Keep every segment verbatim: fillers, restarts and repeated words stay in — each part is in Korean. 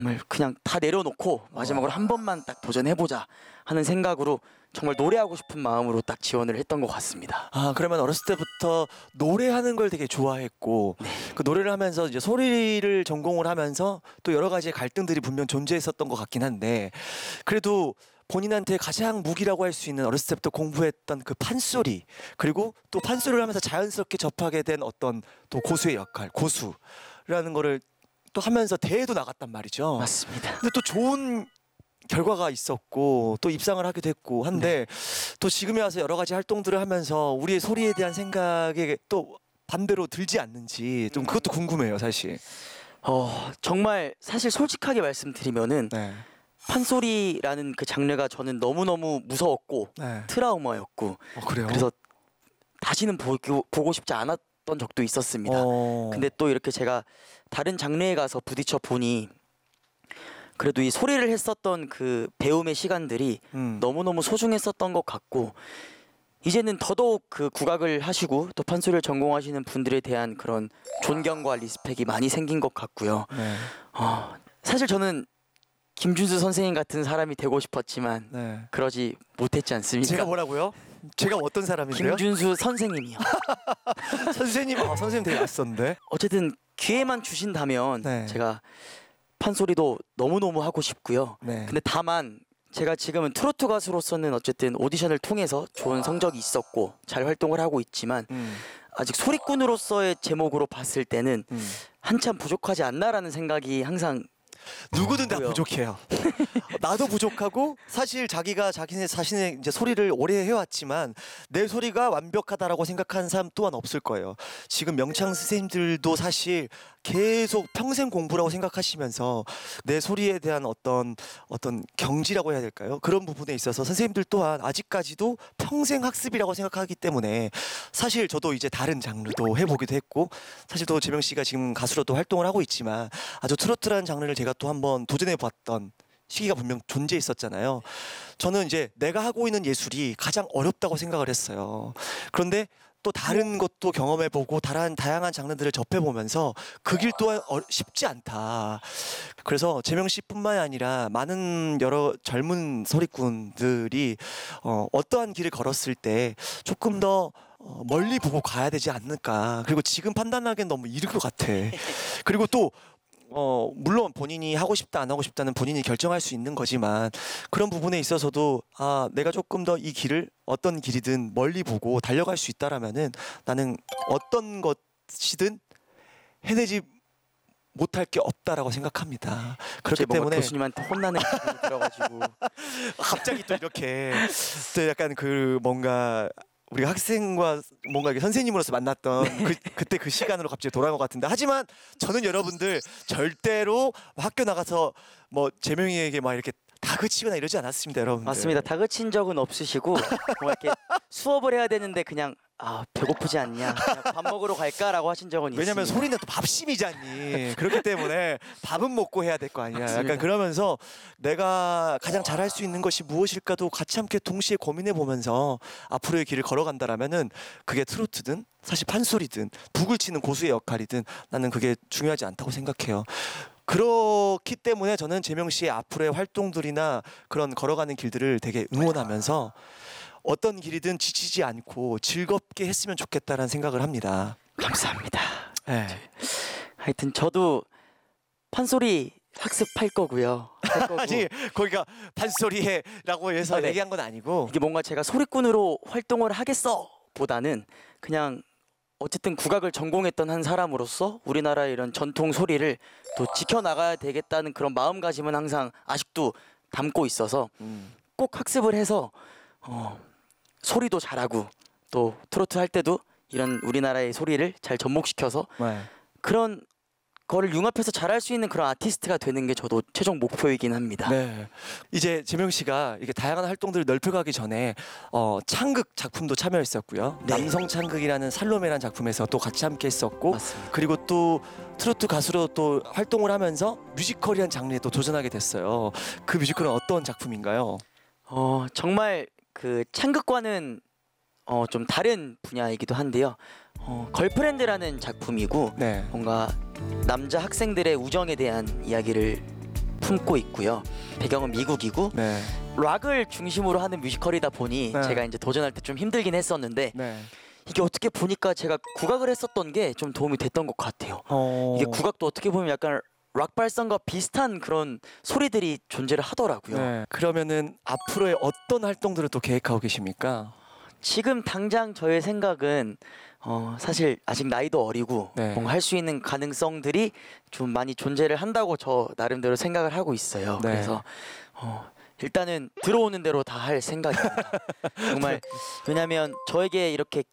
정말 그냥 다 내려놓고 마지막으로 한 번만 딱 도전해보자 하는 생각으로 정말 노래하고 싶은 마음으로 딱 지원을 했던 것 같습니다. 아, 그러면 어렸을 때부터 노래하는 걸 되게 좋아했고 네. 그 노래를 하면서 이제 소리를 전공을 하면서 또 여러 가지 갈등들이 분명 존재했었던 것 같긴 한데 그래도 본인한테 가장 무기라고 할 수 있는 어렸을 때부터 공부했던 그 판소리 그리고 또 판소리를 하면서 자연스럽게 접하게 된 어떤 또 고수의 역할, 고수라는 거를 또 하면서 대회도 나갔단 말이죠. 맞습니다. 근데 또 좋은 결과가 있었고 또 입상을 하게 됐고 한데 네. 또 지금에 와서 여러 가지 활동들을 하면서 우리의 소리에 대한 생각에 또 반대로 들지 않는지 좀 그것도 궁금해요, 사실. 어 정말 사실 솔직하게 말씀드리면은 네. 판소리라는 그 장르가 저는 너무너무 무서웠고 네. 트라우마였고 어, 그래요? 그래서 다시는 보고, 보고 싶지 않았던 적도 있었습니다. 어... 근데 또 이렇게 제가 다른 장르에 가서 부딪혀 보니 그래도 이 소리를 했었던 그 배움의 시간들이 음. 너무너무 소중했었던 것 같고 이제는 더더욱 그 국악을 하시고 또 판소리를 전공하시는 분들에 대한 그런 존경과 리스펙이 많이 생긴 것 같고요. 네. 어, 사실 저는 김준수 선생님 같은 사람이 되고 싶었지만 네. 그러지 못했지 않습니까? 제가 뭐라고요? 제가 어떤 사람인데요? 김준수 선생님이요. 선생님, 아, 선생님 되게 낯선데. 어쨌든 기회만 주신다면 네. 제가 판소리도 너무너무 하고 싶고요. 네. 근데 다만 제가 지금은 트로트 가수로서는 어쨌든 오디션을 통해서 좋은 성적이 있었고 잘 활동을 하고 있지만 음. 아직 소리꾼으로서의 제목으로 봤을 때는 음. 한참 부족하지 않나라는 생각이 항상 누구든 다 뭐요? 부족해요. 나도 부족하고 사실 자기가 자기네 자신의 이제 소리를 오래 해왔지만 내 소리가 완벽하다라고 생각하는 사람 또한 없을 거예요. 지금 명창 선생님들도 사실 계속 평생 공부라고 생각하시면서 내 소리에 대한 어떤 어떤 경지라고 해야 될까요? 그런 부분에 있어서 선생님들 또한 아직까지도 평생 학습이라고 생각하기 때문에 사실 저도 이제 다른 장르도 해보기도 했고 사실 또 재명 씨가 지금 가수로도 활동을 하고 있지만 아주 트로트라는 장르를 제가 또 한번 도전해봤던 시기가 분명 존재했었잖아요. 저는 이제 내가 하고 있는 예술이 가장 어렵다고 생각을 했어요. 그런데 또 다른 것도 경험해보고 다른 다양한 장르들을 접해보면서 그 길 또한 어, 쉽지 않다. 그래서 재명 씨뿐만이 아니라 많은 여러 젊은 소리꾼들이 어, 어떠한 길을 걸었을 때 조금 더 어, 멀리 보고 가야 되지 않을까. 그리고 지금 판단하기엔 너무 이른 것 같아. 그리고 또 어 물론 본인이 하고 싶다 안 하고 싶다는 본인이 결정할 수 있는 거지만 그런 부분에 있어서도 아 내가 조금 더 이 길을 어떤 길이든 멀리 보고 달려갈 수 있다라면은 나는 어떤 것이든 해내지 못할 게 없다라고 생각합니다. 그렇기 때문에 교수님한테 혼나는 기분이 들어가지고 갑자기 또 이렇게 또 약간 그 뭔가 우리가 학생과 뭔가 선생님으로서 만났던 네. 그, 그때 그 시간으로 갑자기 돌아간 것 같은데 하지만 저는 여러분들 절대로 학교 나가서 뭐 재명이에게 막 이렇게 다그치거나 이러지 않았습니다, 여러분들. 맞습니다. 다그친 적은 없으시고 뭐 이렇게 수업을 해야 되는데 그냥 아 배고프지 않냐 그냥 밥 먹으러 갈까라고 하신 적은 왜냐면 있습니다. 소리는 또 밥심이잖니. 그렇기 때문에 밥은 먹고 해야 될 거 아니야. 맞습니다. 약간 그러면서 내가 가장 잘할 수 있는 것이 무엇일까도 같이 함께 동시에 고민해 보면서 앞으로의 길을 걸어간다라면은 그게 트로트든 사실 판소리든 북을 치는 고수의 역할이든 나는 그게 중요하지 않다고 생각해요. 그렇기 때문에 저는 재명 씨의 앞으로의 활동들이나 그런 걸어가는 길들을 되게 응원하면서 어떤 길이든 지치지 않고 즐겁게 했으면 좋겠다라는 생각을 합니다. 감사합니다. 네. 하여튼 저도 판소리 학습할 거고요. 할 거고. 아니 거기가 판소리해라고 해서 아, 네. 얘기한 건 아니고 이게 뭔가 제가 소리꾼으로 활동을 하겠어 보다는 그냥 어쨌든 국악을 전공했던 한 사람으로서 우리나라의 이런 전통 소리를 또 지켜나가야 되겠다는 그런 마음가짐은 항상 아직도 담고 있어서 음. 꼭 학습을 해서 어, 소리도 잘하고 또 트로트 할 때도 이런 우리나라의 소리를 잘 접목시켜서 네. 그런 거를 융합해서 잘할 수 있는 그런 아티스트가 되는 게 저도 최종 목표이긴 합니다. 네. 이제 재명 씨가 이렇게 다양한 활동들을 넓혀가기 전에 어, 창극 작품도 참여했었고요. 네. 남성 창극이라는 살로메라는 작품에서 또 같이 함께했었고 맞습니다. 그리고 또 트로트 가수로 또 활동을 하면서 뮤지컬이란 장르에 또 도전하게 됐어요. 그 뮤지컬은 어떤 작품인가요? 어, 정말 그 창극과는 어, 좀 다른 분야이기도 한데요. 어, 걸프렌드라는 작품이고 네. 뭔가 남자 학생들의 우정에 대한 이야기를 품고 있고요. 배경은 미국이고 네. 락을 중심으로 하는 뮤지컬이다 보니 네. 제가 이제 도전할 때 좀 힘들긴 했었는데 네. 이게 어떻게 보니까 제가 국악을 했었던 게 좀 도움이 됐던 것 같아요. 어... 이게 국악도 어떻게 보면 약간 락 발성과 비슷한 그런 소리들이 존재를 하더라고요. 네. 그러면은 앞으로의 어떤 활동들을 또 계획하고 계십니까? 지금 당장 저의 생각은 어, 사실 아직 나이도 어리고 네. 뭔가 할 수 있는 가능성들이 좀 많이 존재를 한다고 저 나름대로 생각을 하고 있어요. 네. 그래서 어, 일단은 들어오는 대로 다 할 생각입니다. 정말 왜냐하면 저에게 이렇게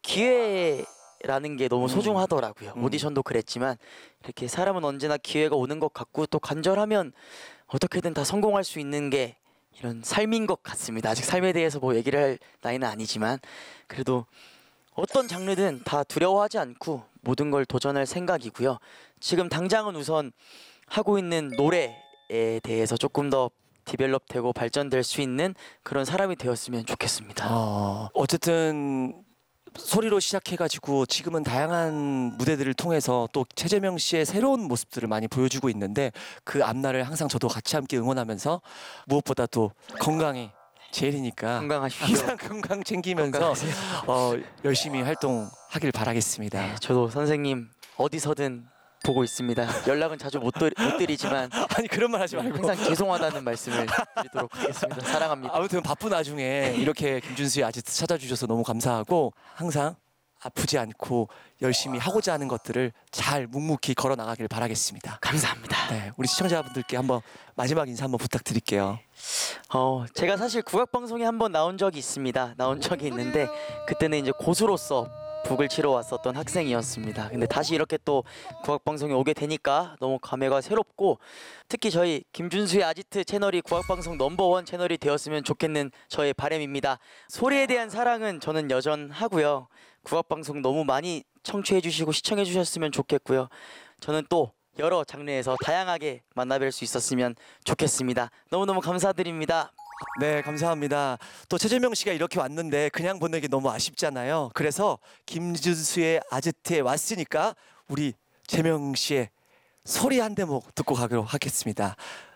기회라는 게 너무 소중하더라고요. 음. 오디션도 그랬지만 이렇게 사람은 언제나 기회가 오는 것 같고 또 간절하면 어떻게든 다 성공할 수 있는 게 이런 삶인 것 같습니다. 아직 삶에 대해서 뭐 얘기를 할 나이는 아니지만 그래도 어떤 장르든 다 두려워하지 않고 모든 걸 도전할 생각이고요. 지금 당장은 우선 하고 있는 노래에 대해서 조금 더 디벨롭되고 발전될 수 있는 그런 사람이 되었으면 좋겠습니다. 어... 어쨌든 소리로 시작해가지고 지금은 다양한 무대들을 통해서 또 최재명 씨의 새로운 모습들을 많이 보여주고 있는데 그 앞날을 항상 저도 같이 함께 응원하면서 무엇보다 또 건강이 제일이니까 건강하십시오. 항상 건강 챙기면서 건강하세요. 어, 열심히 활동하길 바라겠습니다. 네, 저도 선생님 어디서든 보고 있습니다. 연락은 자주 못, 드리, 못 드리지만 아니 그런 말 하지 말고 항상 죄송하다는 말씀을 드리도록 하겠습니다. 사랑합니다. 아무튼 바쁜 와중에 이렇게 김준수의 아지트 찾아주셔서 너무 감사하고 항상 아프지 않고 열심히 하고자 하는 것들을 잘 묵묵히 걸어 나가길 바라겠습니다. 감사합니다. 네, 우리 시청자분들께 한번 마지막 인사 한번 부탁드릴게요. 어, 제가 사실 국악 방송에 한번 나온 적이 있습니다. 나온 적이 있는데 그때는 이제 고수로서 북을 치러 왔었던 학생이었습니다. 근데 다시 이렇게 또 국악 방송에 오게 되니까 너무 감회가 새롭고 특히 저희 김준수의 아지트 채널이 국악 방송 넘버원 채널이 되었으면 좋겠는 저의 바람입니다. 소리에 대한 사랑은 저는 여전하고요. 국악 방송 너무 많이 청취해 주시고 시청해 주셨으면 좋겠고요. 저는 또 여러 장르에서 다양하게 만나뵐 수 있었으면 좋겠습니다. 너무너무 감사드립니다. 네, 감사합니다. 또 최재명 씨가 이렇게 왔는데 그냥 보내기 너무 아쉽잖아요. 그래서 김준수의 아지트에 왔으니까 우리 재명 씨의 소리 한 대목 듣고 가도록 하겠습니다.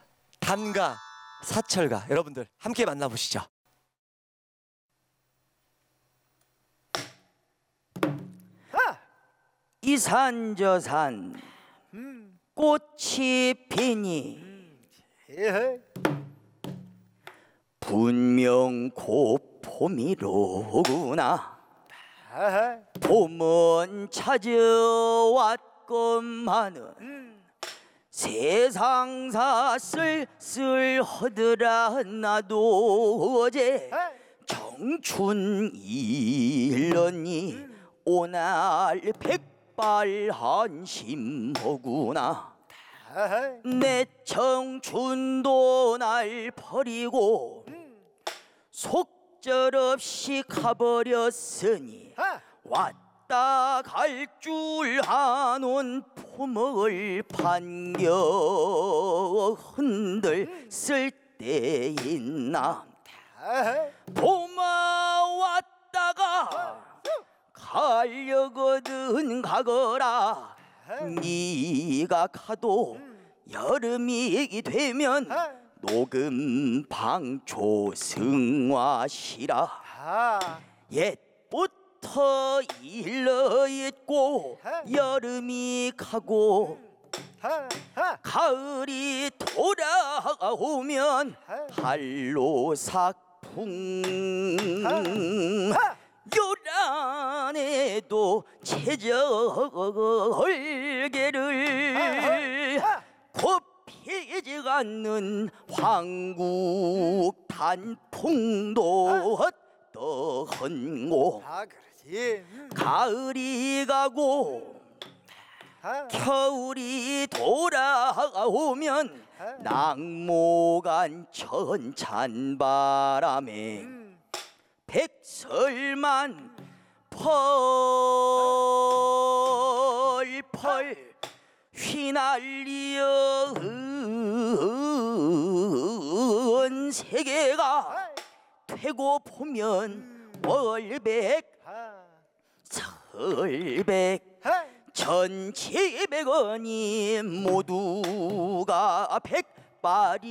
단가, 사철가 여러분들 함께 만나보시죠. 이 산 저 산 꽃이 피니 분명 곧 봄이로구나. 봄은 찾아왔건만은 세상사 쓸쓸하더라. 나도 어제 청춘 일년이 오날 백발한심하구나. 내 청춘도 날 버리고 속절없이 가버렸으니 왔다 갈 줄 아는 품을 반겨 흔들 쓸데 있나. 봄아 왔다가 가려거든 가거라. 네가 가도 여름이 되면 녹음 방초 승화시라. 옛부터 일러있고 여름이 가고 가을이 돌아오면 한로삭풍 요란에도 체절개를 곱히지 않는 황국 단풍도 어떠한고. 가을이 가고 겨울이 돌아오면 낙모간 천찬바람에 백설만 펄펄 휘날리어 은 세계가 되고 보면 월백 설백 천칠백 원이 모두가 백발이